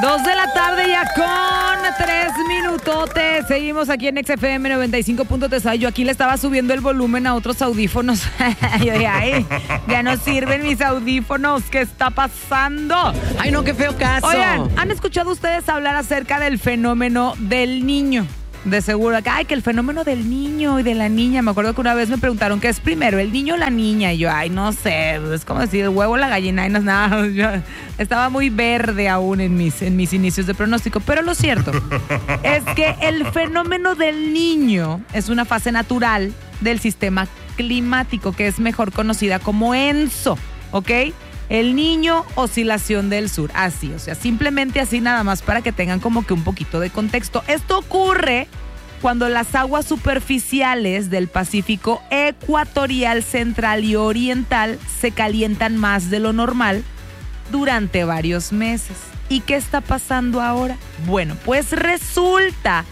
2 de la tarde ya con 3 minutotes. Seguimos aquí en XFM 95.3. Yo aquí le estaba subiendo el volumen a otros audífonos. Yo dije, ay, ya no sirven mis audífonos. ¿Qué está pasando? Ay, no, qué feo caso. Oigan, ¿han escuchado ustedes hablar acerca del fenómeno del niño? De seguro, ay, que el fenómeno del niño y de la niña. Me acuerdo que una vez me preguntaron qué es primero, el niño o la niña. Y yo, ay, no sé, es como decir el huevo o la gallina. Y no es nada. Yo estaba muy verde aún en mis inicios de pronóstico. Pero lo cierto es que el fenómeno del niño es una fase natural del sistema climático que es mejor conocida como ENSO, ¿ok? El Niño, oscilación del sur. Así, o sea, simplemente así nada más para que tengan como que un poquito de contexto. Esto ocurre cuando las aguas superficiales del Pacífico ecuatorial, central y oriental se calientan más de lo normal durante varios meses. ¿Y qué está pasando ahora? Bueno, pues resulta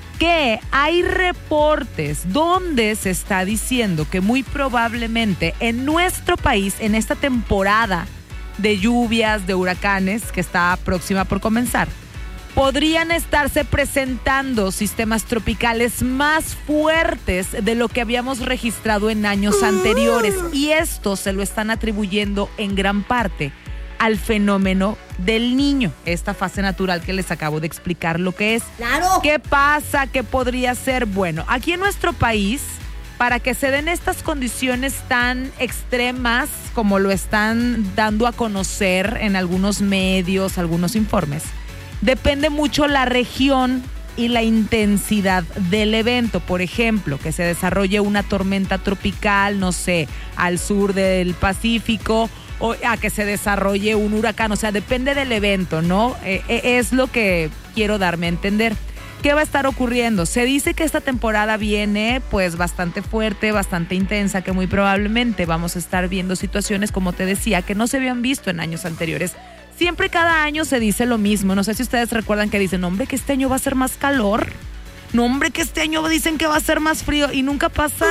que hay reportes donde se está diciendo que muy probablemente en nuestro país, en esta temporada de lluvias, de huracanes que está próxima por comenzar, podrían estarse presentando sistemas tropicales más fuertes de lo que habíamos registrado en años anteriores. Y esto se lo están atribuyendo en gran parte al fenómeno del niño, esta fase natural que les acabo de explicar lo que es. ¡Claro! ¿Qué pasa? ¿Qué podría ser? Bueno, aquí en nuestro país, para que se den estas condiciones tan extremas como lo están dando a conocer en algunos medios, algunos informes, depende mucho la región y la intensidad del evento. Por ejemplo, que se desarrolle una tormenta tropical, no sé, al sur del Pacífico, o a que se desarrolle un huracán. O sea, depende del evento, ¿no? Es lo que quiero darme a entender. ¿Qué va a estar ocurriendo? Se dice que esta temporada viene pues bastante fuerte, bastante intensa, que muy probablemente vamos a estar viendo situaciones, como te decía, que no se habían visto en años anteriores. Siempre cada año se dice lo mismo. No sé si ustedes recuerdan que dicen, hombre, que este año va a ser más calor. No, hombre, que este año dicen que va a ser más frío y nunca pasa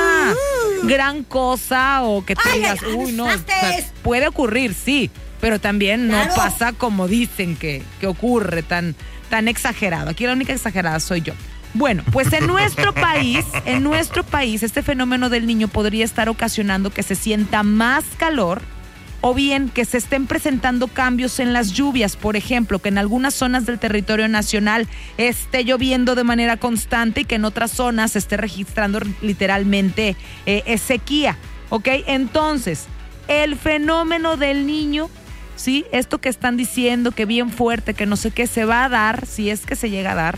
gran cosa o que te digas, uy, no, o sea, puede ocurrir, sí, pero también no pasa como dicen que ocurre, tan exagerado. Aquí la única exagerada soy yo. Bueno, pues en nuestro país, este fenómeno del niño podría estar ocasionando que se sienta más calor, o bien que se estén presentando cambios en las lluvias, por ejemplo, que en algunas zonas del territorio nacional esté lloviendo de manera constante y que en otras zonas se esté registrando literalmente sequía, ¿ok? Entonces, el fenómeno del niño, ¿sí? Esto que están diciendo, que bien fuerte, que no sé qué se va a dar, si es que se llega a dar,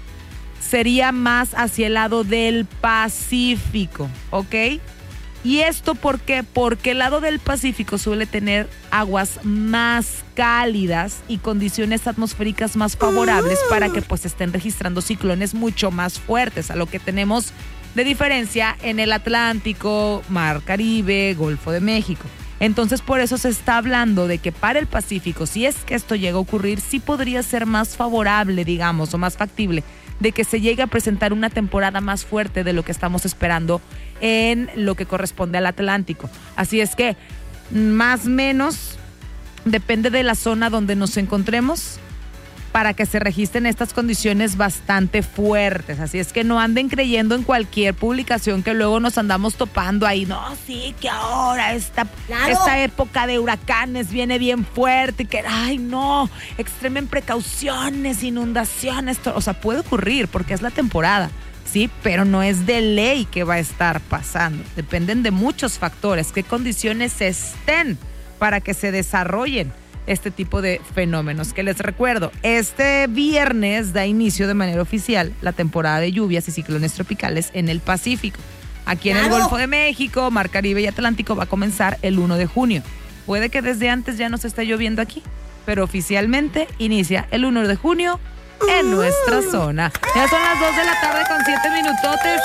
sería más hacia el lado del Pacífico, ¿ok? ¿Y esto por qué? Porque el lado del Pacífico suele tener aguas más cálidas y condiciones atmosféricas más favorables para que pues estén registrando ciclones mucho más fuertes a lo que tenemos de diferencia en el Atlántico, Mar Caribe, Golfo de México. Entonces por eso se está hablando de que para el Pacífico, si es que esto llega a ocurrir, sí podría ser más favorable, digamos, o más factible de que se llegue a presentar una temporada más fuerte de lo que estamos esperando en lo que corresponde al Atlántico. Así es que, más o menos, depende de la zona donde nos encontremos para que se registren estas condiciones bastante fuertes. Así es que no anden creyendo en cualquier publicación que luego nos andamos topando ahí. No, sí, que ahora esta época de huracanes viene bien fuerte y que, ay, no, extremen precauciones, inundaciones. O sea, puede ocurrir porque es la temporada, sí, pero no es de ley que va a estar pasando. Dependen de muchos factores, qué condiciones estén para que se desarrollen este tipo de fenómenos, que les recuerdo, este viernes da inicio de manera oficial la temporada de lluvias y ciclones tropicales en el Pacífico. Aquí en el Golfo de México, Mar Caribe y Atlántico va a comenzar el 1 de junio. Puede que desde antes ya nos esté lloviendo aquí, pero oficialmente inicia el 1 de junio en nuestra zona. Ya son las 2 de la tarde con 7 minutotes.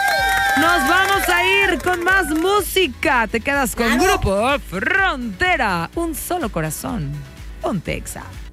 Nos vamos a ir con más música. Te quedas con Grupo Frontera. Un solo corazón. Ponte Exa.